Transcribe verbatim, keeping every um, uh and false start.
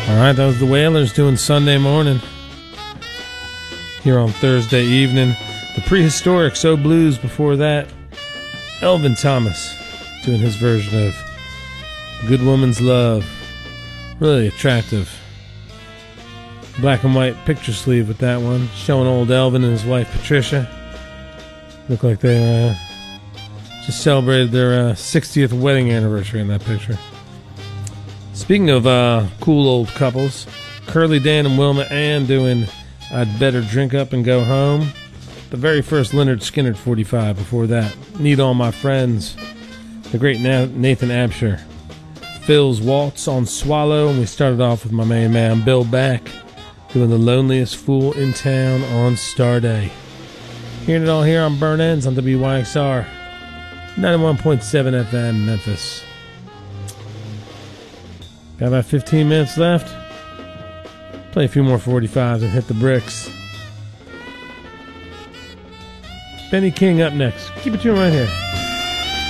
All right, that was the Wailers doing Sunday Morning. Here on Thursday evening, the Prehistoric So Blues before that. Elvin Thomas doing his version of Good Woman's Love. Really attractive black and white picture sleeve with that one, showing old Elvin and his wife Patricia. Look like they uh, just celebrated their uh, sixtieth wedding anniversary in that picture. Speaking of uh, cool old couples, Curly Dan and Wilma Ann doing I'd Better Drink Up and Go Home. The very first Lynyrd Skynyrd forty-five before that. Need All My Friends. The great Nathan Absher. Phil's Waltz on Swallow. And we started off with my main man Bill Back doing The Loneliest Fool in Town on Star Day. Hearing it all here on Burn Ends on W Y X R ninety-one point seven F M Memphis. Got about fifteen minutes left. Play a few more forty-fives and hit the bricks. Benny King up next. Keep it tuned right here.